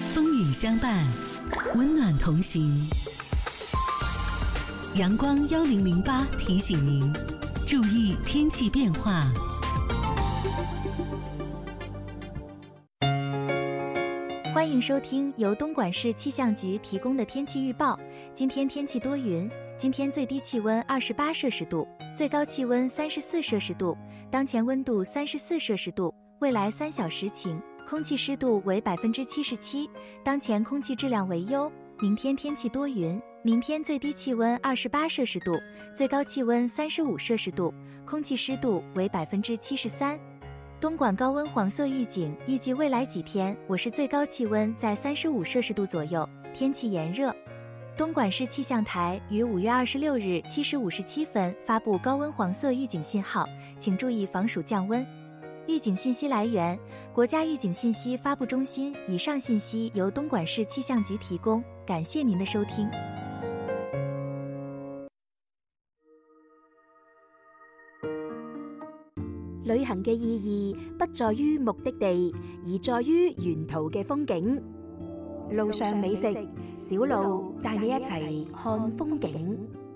风雨相伴，温暖同行。阳光1008提醒您，注意天气变化。 欢迎收听由东莞市气象局提供的天气预报。今天天气多云，今天最低气温28摄氏度，最高气温34摄氏度，当前温度34摄氏度，未来3小时晴，空气湿度为77%，当前空气质量为优。明天天气多云，明天最低气温28摄氏度，最高气温35摄氏度，空气湿度为73%。东莞高温黄色预警，预计未来几天我市最高气温在35摄氏度左右，天气炎热。东莞市气象台于5月26日7时57分发布高温黄色预警信号，请注意防暑降温。预警信息来源：国家预警信息发布中心。以上信息由东莞市气象局提供，感谢您的收听。 旅行嘅意義不在於目的地，而在於沿途嘅風景。路上美食，小路帶你一齊看風景。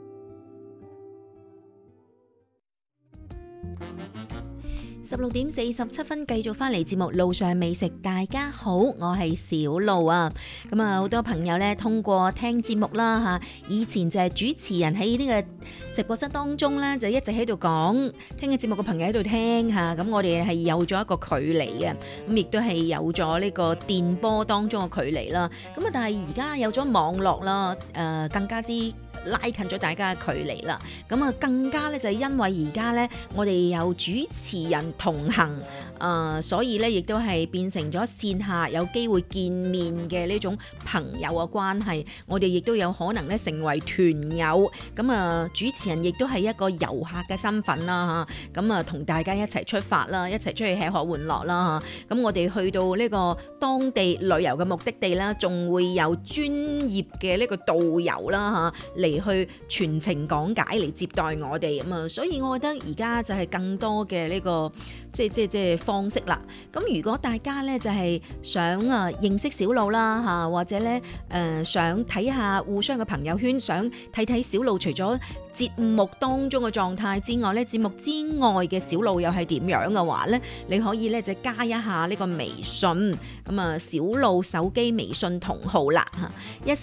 16點47分，繼續翻嚟節目路上美食。大家好，我係小路啊。咁啊，好多朋友咧通過聽節目啦嚇，以前就係主持人喺呢個直播室當中咧，就一直喺度講，聽嘅節目嘅朋友喺度聽嚇。咁我哋係有咗一個距離嘅，咁亦都係有咗呢個電波當中嘅距離啦。咁啊，但係而家有咗網絡啦，更加之拉近咗大家嘅距離啦。咁啊，更加咧就係因為而家咧，我哋有主持人同行，所以咧亦都係變成咗線下有機會見面嘅呢種朋友嘅關係。我哋亦都有可能咧成為團友。咁啊，主持人亦都係一個遊客嘅身份啦嚇。咁啊，同大家一齊出發啦，一齊出去吃喝玩樂啦嚇。咁我哋去到呢個當地旅遊嘅目的地啦，仲會有專業嘅呢個導遊啦嚇嚟去全程講解嚟接待我哋咁啊。所以我覺得而家就係更多嘅呢個即係方式啦。咁如果大家咧就係想認識小路啦嚇，或者咧想睇下互相嘅朋友圈，想睇睇小路除咗節目當中嘅狀態之外咧，節目之外嘅小路又係點樣嘅話咧，你可以咧就加一下呢個微信咁啊，小路手機微信同號啦嚇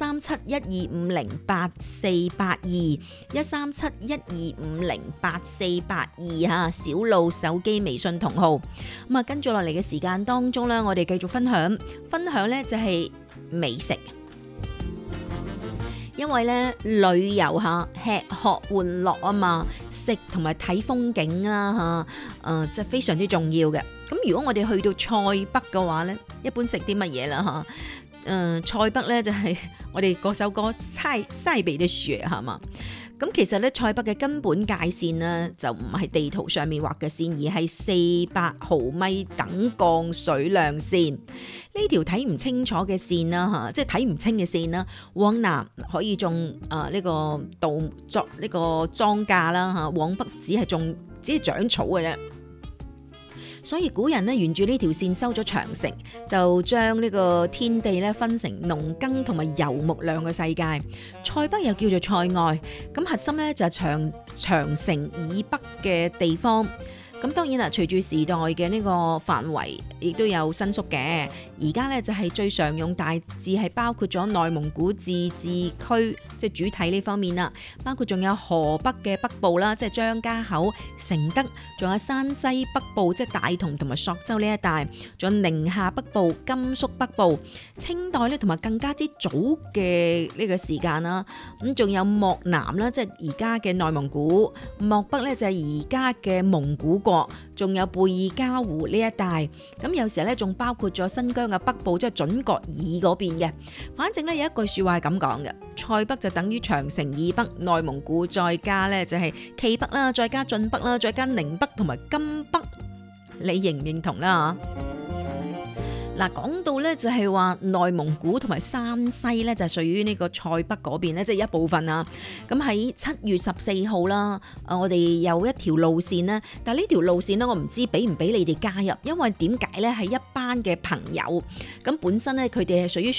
，13712508482，13712508482嚇，小路手機微信同號。咁啊，跟住落嚟嘅時間當中咧，我哋繼續分享咧就係美食。因為咧旅遊嚇吃喝玩樂啊嘛，食同埋睇風景啦嚇，即係非常之重要嘅。咁如果我哋去到菜北嘅話咧，一般食啲乜嘢啦嚇？菜北咧就係我哋嗰首歌《西北的雪》係嘛？咁其實咧，菜北嘅根本界線呢，就唔係地圖上面畫嘅線，而係400毫米等降水量線。呢條睇唔清楚嘅線啦嚇，即係睇唔清嘅線啦。往南可以種呢個作呢個莊稼啦嚇，往北只係長草嘅啫。所以古人咧沿住呢條線修咗長城，就將呢個天地咧分成農耕同埋游牧兩個世界。菜北又叫做菜外，咁核心咧就係長城以北嘅地方。咁當然啦，隨住時代嘅呢個範圍，亦都有伸縮嘅。而家咧就係最常用大致係包括咗內蒙古自治區，即係主體呢方面啦。包括仲有河北嘅北部啦，即係張家口、承德，仲有山西北部，即係大同同埋朔州呢一帶，仲有寧夏北部、甘肅北部。清代咧同埋更加之早嘅呢個時間啦。咁仲有漠南啦，即係而家嘅內蒙古；漠北咧就係而家嘅蒙古國。仲有貝爾嘉湖呢一帶，咁有時咧仲包括咗新疆嘅北部，即係準噶爾嗰邊嘅。反正咧有一句說話係咁講嘅，菜北就等於長城以北，內蒙古再加咧就係冀北啦，再加晉北啦，再加寧北同埋甘北，你認唔認同啦？嗱，講到咧就係話內蒙古同埋山西咧就係屬於呢個菜北嗰邊咧，即係一部分啊。咁喺7月14號啦，我哋有一條路線咧，但係呢條路線咧我唔知俾唔俾你哋加入，因為點解咧係一班嘅朋友，咁本身咧佢哋係屬於